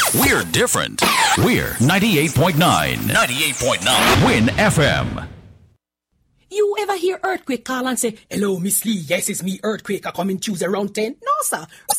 We're different. We're 98.9. 98.9. Win FM. You ever hear earthquake call and say, "Hello, Miss Lee, yes, it's me, earthquake, I come in Tuesday around 10? No, sir.